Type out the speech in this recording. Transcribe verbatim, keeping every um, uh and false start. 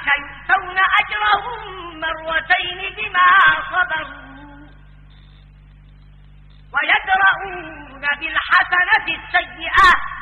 أولئك يؤتون أجرهم مرتين بما صبروا ويدرؤون بالحسنة السيئة